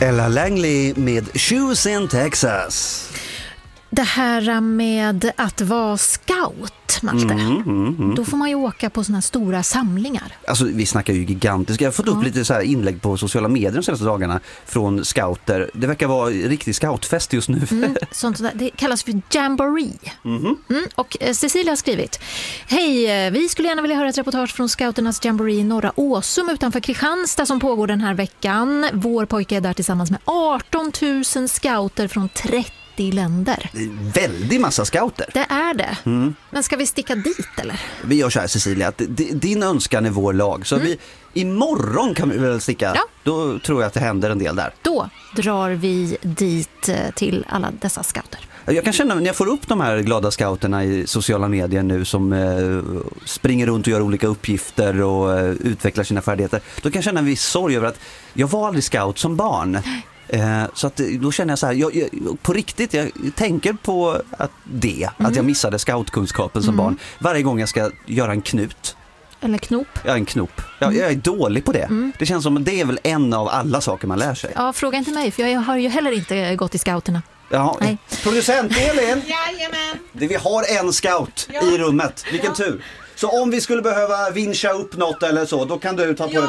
Ella Langley med Shoes in Texas. Det här med att vara scout, Malte. Då får man ju åka på såna här stora samlingar. Alltså vi snackar ju gigantiska. Jag har fått upp lite så här inlägg på sociala medier de senaste dagarna från scouter. Det verkar vara riktig scoutfest just nu. Sånt där. Det kallas för jamboree. Och Cecilia har skrivit: Hej, vi skulle gärna vilja höra ett reportage från scouternas jamboree i Norra Åsum utanför Kristianstad som pågår den här veckan. Vår pojke är där tillsammans med 18 000 scouter från 30 länder. Det är väldigt massa scouter. Det är det. Men ska vi sticka dit eller? Vi gör så här, Cecilia, att din önskan är vår lag. Så imorgon kan vi väl sticka. Ja. Då tror jag att det händer en del där. Då drar vi dit till alla dessa scouter. Jag kan känna när jag får upp de här glada scouterna i sociala medier nu som springer runt och gör olika uppgifter och utvecklar sina färdigheter. Då kan jag känna en viss sorg över att jag var aldrig scout som barn. Så att då känner jag så här, jag på riktigt, jag tänker på att jag missade scoutkunskapen som barn. Varje gång jag ska göra en knut. Eller knop. Ja, en knop. Jag är dålig på det. Det känns som att det är väl en av alla saker man lär sig. Ja, fråga inte mig, för jag har ju heller inte gått i scouterna. Ja, producent Elin. Jajamän. Vi har en scout i rummet. Vilken tur. Så om vi skulle behöva vincha upp något eller så, då kan du ta på dig